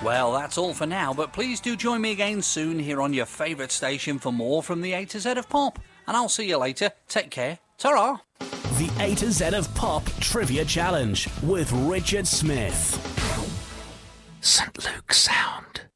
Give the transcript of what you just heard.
Well, that's all for now, but please do join me again soon here on your favourite station for more from the A to Z of Pop. And I'll see you later. Take care. Ta-ra! The A to Z of Pop Trivia Challenge with Richard Smith. St. Luke's Sound.